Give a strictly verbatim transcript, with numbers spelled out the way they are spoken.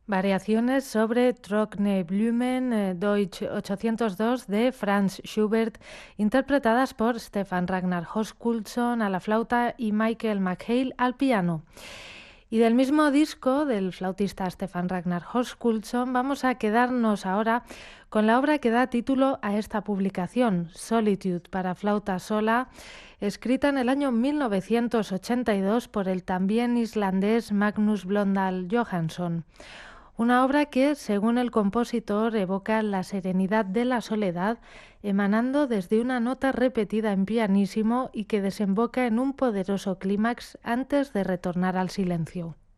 Variaciones sobre Trockene Blumen, eh, Deutsch ochocientos dos de Franz Schubert, interpretadas por Stefan Ragnar Höskuldsson a la flauta y Michael McHale al piano. Y del mismo disco del flautista Stefan Ragnar Höskuldsson vamos a quedarnos ahora con la obra que da título a esta publicación, Solitude para flauta sola, escrita en el año mil novecientos ochenta y dos por el también islandés Magnus Blöndal Johansson. Una obra que, según el compositor, evoca la serenidad de la soledad, emanando desde una nota repetida en pianísimo y que desemboca en un poderoso clímax antes de retornar al silencio.